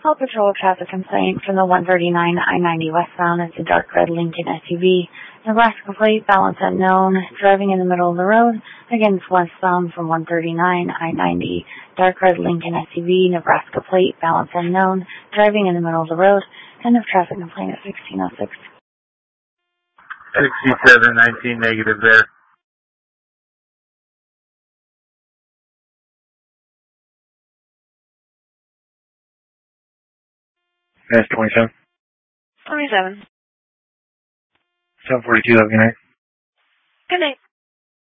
Paw Patrol traffic complaint from the 139 I-90 westbound. It's a dark red Lincoln SUV. Nebraska plate, balance unknown, driving in the middle of the road. Again, it's westbound from 139 I-90. Dark red Lincoln SUV, Nebraska plate, balance unknown, driving in the middle of the road. End of traffic complaint at 1606. 6719 negative there. That's 27. 27. 742, have a good night. Good night.